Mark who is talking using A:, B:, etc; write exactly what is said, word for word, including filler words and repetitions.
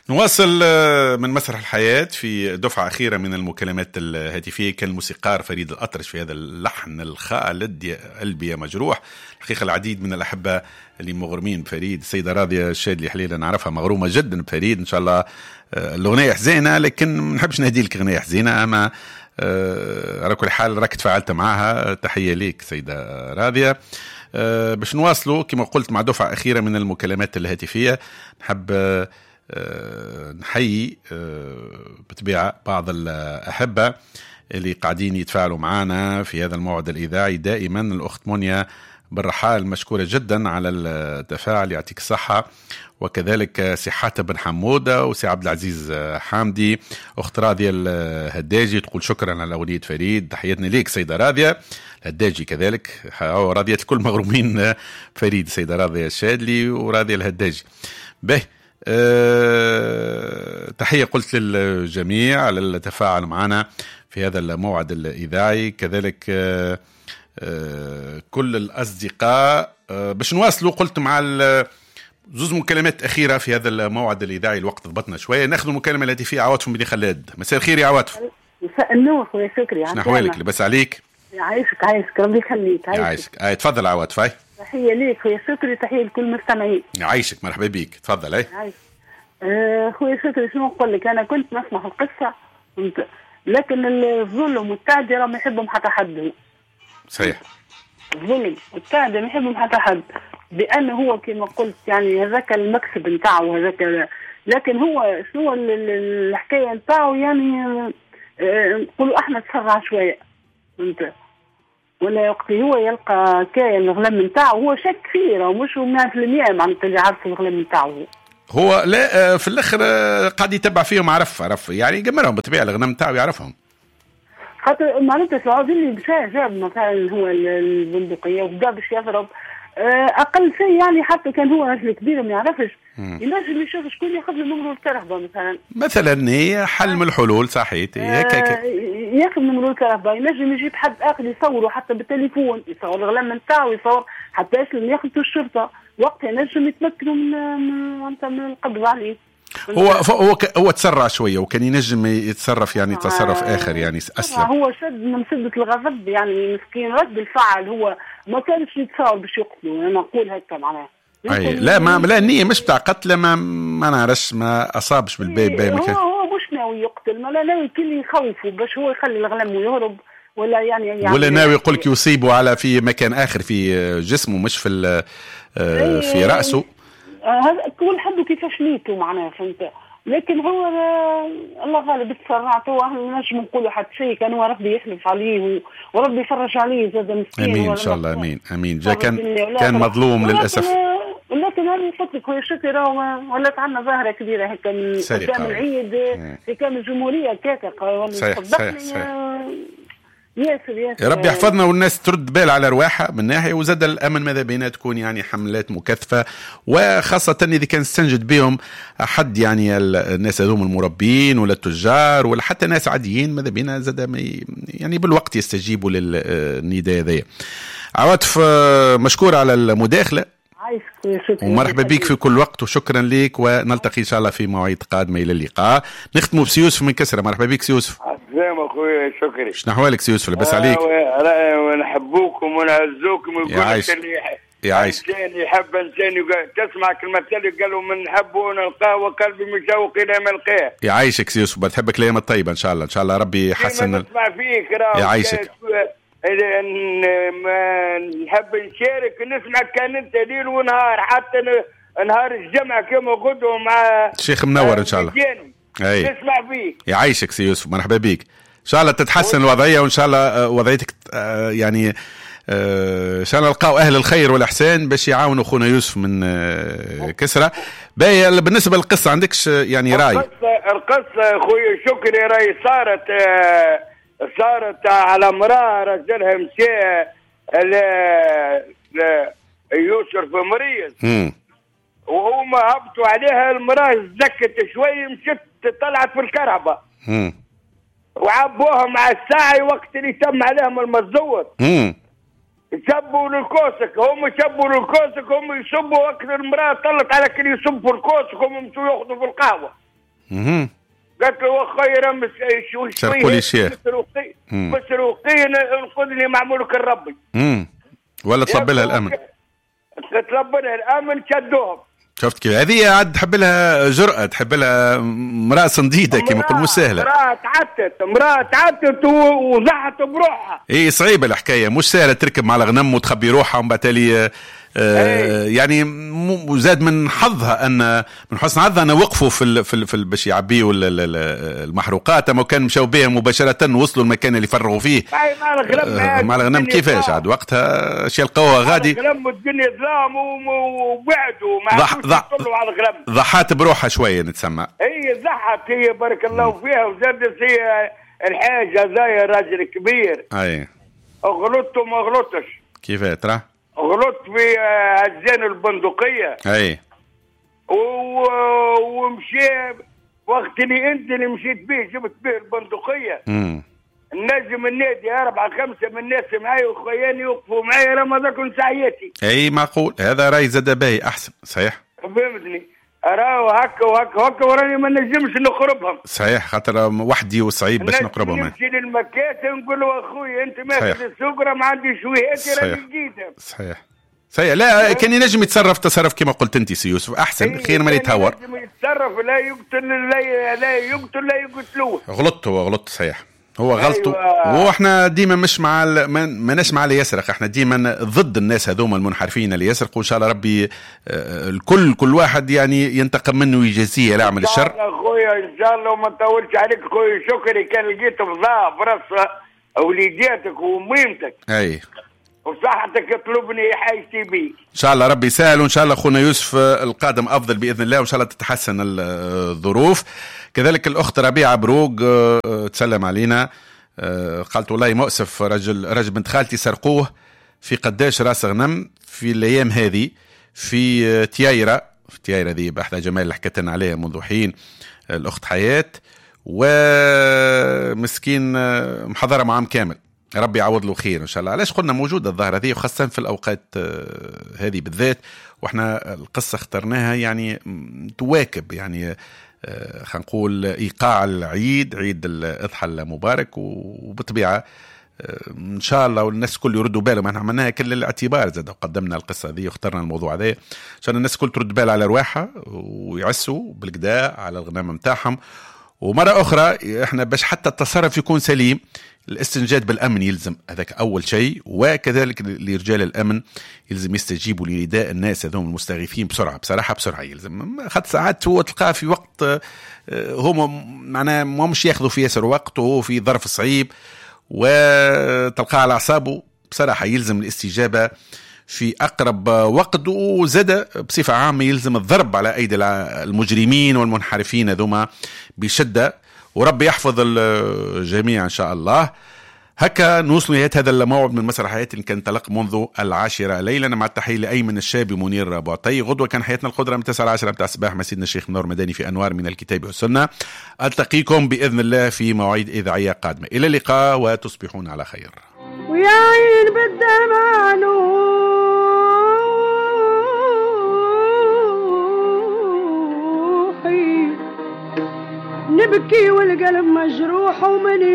A: نواصل من مسرح الحياة في دفعة أخيرة من المكالمات الهاتفية. كان الموسيقار فريد الأطرش في هذا اللحن الخالد يا قلبي يا مجروح. الحقيقة العديد من الأحبة اللي مغرمين بفريد، السيدة راضية الشادلي حليلة نعرفها مغرومة جدا بفريد، إن شاء الله الأغنية حزينة لكن ما نحبش نهدي لك أغنية حزينة، أما على كل حال راك تفاعلت معها. تحية ليك سيدة راضية. أه باش نواصلوا كما قلت مع دفعة أخيرة من المكالمات الهاتفية. نحب أه نحيي أه بطبيعة بعض الأحبة اللي قاعدين يتفاعلوا معنا في هذا الموعد الإذاعي. دائما الأخت مونيا بالرحال مشكورة جدا على التفاعل، يعطيك الصحة. وكذلك سي حاتم بن حمودة وسي عبد العزيز حامدي. أخت راضية الهداجي تقول شكرا على أغنية فريد، تحياتنا ليك سيدة راضية الهداجي. كذلك راضية الكل مغرومين فريد، سيدة راضية الشادلي وراضية الهداجي. به أه تحية قلت للجميع على التفاعل معنا في هذا الموعد الإذاعي. كذلك أه أه كل الأصدقاء أه باش نواصلوا قلت مع زوز مكالمات أخيرة في هذا الموعد الإذاعي. الوقت ضبطنا شوية، ناخذ المكالمة التي فيها عواطف بن خلاد. مساء الخير يا عواطف.
B: مساء النور خويا شكري.
A: شنو أحوالك؟ لباس عليك؟
B: يعيشك عايشك ربي يخليك.
A: يعيشك. اي تفضل عواطف. هاي
B: تحية ليك خويا شكري، تحية لكل المستمعين.
A: يعيشك مرحبا بيك، تفضل. اي
B: آه خويا شكري شنو نقول لك، أنا كنت نسمع القصة لكن الظلم والتعدي ما يحبهم حتى حد.
A: صحيح.
B: الظلم والتعدي ما يحبهم حتى حد، بأنه هو كما قلت يعني هذاك المكسب نتاعو هذاك، لكن هو شنو الحكاية نتاعو يعني نقولوا احنا تسرع شوية انت ولا وقت هو يلقى كاين الغلام نتاعو هو شك فيه ومش مية بالمية معناتها اللي عارف الغلام نتاعو
A: هو. لا في الاخر قاعد يتبع فيهم، عرف عرف يعني يجمرهم بالطبيعة الغنم نتاعو يعرفهم.
B: خاطر معناتها العود اللي مشى جاب مثلا هو البندقية وبدا باش يضرب اقل شيء يعني، حتى كان هو راجل كبير ما يعرفش ينجم يشوف شكون ياخذ له نمرو الكرهبه مثلا.
A: مثلا هي حل من الحلول صحيت. هيك
B: آه ياخذ نمرو الكرهبه، ينجم يجيب حد اخر يصوره حتى بالتليفون، يصور الغلام نتاعو، يصور حتى يسلم ياخذوا الشرطه، وقتها ينجم يتمكنوا من من القبض عليه.
A: هو هو هو تسرع شويه وكان ينجم يتصرف يعني تصرف آه اخر يعني اسلم.
B: هو شد من شده الغضب يعني مسكين، رد الفعل هو ما كانش يتصور باش يقتله، انا نقول هكا معناها.
A: اي لا ما لا النيه مش بتاع قتله، ما ما نعرفش ما اصابش بالباب باي
B: مكان. هو هو مش ناوي يقتل، ما لا ناوي كل يخوفه باش هو يخلي الغلام ويهرب، ولا يعني, يعني
A: ولا ناوي يقول لك يصيبه على في مكان اخر في جسمه مش في في راسه.
B: هذا كل حد كيفاش نيته معناها فهمت. لكن هو الله غالب تسرعت، واحنا نجم نقولوا حتى شيء، كان هو ربي يحلف عليه وربي يفرج عليه زاد مسكين.
A: امين ان شاء الله. امين امين. جا كان كان مظلوم للاسف.
B: لكن انا نفتك هو شكرا ولات عندنا ظاهره كبيره هكا من قدام العيد في كامل الجمهوريه كاكا.
A: صحيح صحيح صحيح.
B: ياسر ياسر.
A: يا رب يحفظنا والناس ترد بال على رواحها من ناحيه، وزاد الامن ماذا بينا تكون يعني حملات مكثفه، وخاصه اذا كان استنجد بهم احد يعني الناس هذوم المربين ولا التجار ولا حتى ناس عاديين، ماذا بينا زاد يعني بالوقت يستجيبوا للنداء هذايا. عواطف مشكور على المداخله ومرحبا بك في كل وقت، وشكرا لك، ونلتقي ان شاء الله في مواعيد قادمه. الى اللقاء. نختموا بسيوسف من كسرة. مرحبا بك سيوسف.
C: عزام اخويا شكري.
A: شنو احوالك سيوسف؟ لبس عليك.
C: ونحبوكم ونعزوكم ونقول اللي
A: يعيش
C: انسان يحب انسان تسمع كلمه اللي قالوا من نحبه ونلقاه وقلبي مشوق الى ما نلقاه.
A: يعيشك سيوسف، بتحبك الايام الطيبه ان شاء الله. ان شاء الله ربي يحسن.
C: نسمع فيك راه
A: يعيشك.
C: إذا ما نحب نشارك نسمع كان انت ليل ونهار، حتى نهار الجمعة كما قلتوا مع
A: الشيخ منور ان شاء الله.
C: اي نسمع فيك.
A: يعيشك سي يوسف، مرحبا بك. ان شاء الله تتحسن الوضعية، وان شاء الله وضعيتك يعني ان شاء الله نلقاو اهل الخير والاحسان باش يعاونوا اخونا يوسف من كسرة. باهي بالنسبة للقصة عندكش يعني راي؟
C: القصة القصة خويا شكري راي صارت صارت على مراه رجلها مشى ل يوسف مريض وهما هبطوا عليها، المراه زكت شوي مشت طلعت في الكهرباء وعبوها مع الساعي وقت اللي تم عليهم المزور. شبوا للكوسك، هم شبوا للكوسك، هم يصبوا وقت المراه طلت على كل يصبوا الكوسك، هم مشوا ياخذوا في القهوه.
A: اها
C: قالت له وخير مس شوي
A: شرقوا لي شيخ
C: مسروقي مسروقين انقذني مع ملك الربي.
A: امم ولا طلب لها الامن؟
C: طلب لها الامن شدوهم.
A: شفت كيف هذه عاد تحب لها جرأة، تحب لها امرأة صنديدة كما يقول، مش سهلة.
C: امرأة تعتت امرأة تعتت وزحت بروحها.
A: اي صعيبة الحكاية، مش سهلة تركب مع الغنم وتخبي روحها ومن بعد تالي آه يعني زاد من حظها ان من حسن حظها ان وقفوا في ال في ال في ال باش يعبيوا المحروقات، اما كان مشاو بها مباشره وصلوا المكان اللي فرغوا فيه آه مع الغنم. كيفاش عاد وقتها اش يلقوها غادي؟
C: الغنم الدنيا ظلام وبعدوا ما عرفوش على الغنم.
A: ضحات بروحها شويه نتسمى.
C: هي ضحت هي بارك الله فيها، وزادت هي الحاجه زي راجل كبير.
A: اي
C: غلطت وما غلطتش.
A: كيف ترى؟
C: غلطت في هزان البندقية.
A: اي
C: ومشي وقت اللي انت اللي مشيت بيه جبت بيه البندقية.
A: امم
C: النجم النادي أربعة خمسة من الناس معي وخواني يوقفوا معي لما ذاكن سعيتي.
A: اي معقول، هذا راي زاد باهي احسن. صحيح
C: فهمتني، راهو هكا وهكا وهكا وراني ما نجمش نقربهم.
A: صحيح خاطر وحدي وصعيب باش نقربهم.
C: نمشي للمكاتب نقول له اخوي انت ماخذ السكره ما عندي شويهاتي راني لقيتها.
A: صحيح صحيح. لا كان ينجم يتصرف تصرف كما قلت انت سي يوسف، احسن خير ما يتهور.
C: ينجم يتصرف، لا يقتل لا لا يقتل لا يقتلوه.
A: غلط هو غلط صحيح، هو غلطه. أيوة. واحنا ديما مش مع ماناش مع اللي يسرق، احنا ديما ضد الناس هذوما المنحرفين اللي يسرقوا. ان شاء الله ربي الكل كل واحد يعني ينتقم منه ويجازيه لا يعمل الشر.
C: اخويا ان شاء الله وما نطولش عليك اخويا، شكري كان لقيت فضاء برص اوليدياتك وميمتك.
A: اي
C: وصحتك يطلبني حاجتي بي
A: ان شاء الله ربي يسهل. وان شاء الله اخونا يوسف القادم افضل باذن الله، وان شاء الله تتحسن الظروف. كذلك الاخت ربيعه بروق تسلم علينا، قالت والله مؤسف، رجل رجل بنت خالتي سرقوه في قداش راس غنم في الايام هذه في تيايره. في تيايره ذي باحدى جمال اللي حكت لنا عليها منذ حين الاخت حياه، ومسكين محضره معام كامل. ربي يعوض له خير ان شاء الله. علاش قلنا موجوده الظاهره هذه وخاصه في الاوقات هذه بالذات، واحنا القصه اخترناها يعني تواكب يعني خلينا نقول ايقاع العيد، عيد الاضحى المبارك. وبطبيعه ان شاء الله والناس الكل يردوا بالهم، احنا عملناها كل الاعتبار زاد وقدمنا القصه هذه واخترنا الموضوع هذا عشان الناس الكل ترد بال على رواحها ويعسوا بالقداء على الغنم نتاعهم. ومره اخرى احنا باش حتى التصرف يكون سليم الاستنجاد بالامن يلزم، هذاك اول شيء. وكذلك لرجال الامن يلزم يستجيبوا لنداء الناس هذوم المستغيثين بسرعه، بصراحه بسرعه يلزم. خاطر ساعات هو تلقاه في وقت هم معناه مش ياخذوا في ياسر وقت وهو في ظرف صعيب وتلقاه على اعصابه. بصراحه يلزم الاستجابه في أقرب وقت. وزاد بصفة عامة يلزم الضرب على أيدي المجرمين والمنحرفين ذوما بشدة، وربي يحفظ الجميع إن شاء الله. هكا نوصل نهاية هذا الموعد من مسرح حياتي اللي كان تلق منذ العاشرة ليلا، مع التحية لأيمن الشابي منير بوعطي. غدوة كان حياتنا القدرة من تسعة عشرة متاع الصباح مع سيدنا الشيخ منور مدني في أنوار من الكتاب والسنة. ألتقيكم بإذن الله في مواعيد إذاعية قادمة. إلى اللقاء وتصبحون على خير.
D: ويا عين بالدمع نبكي والقلب مجروح ومن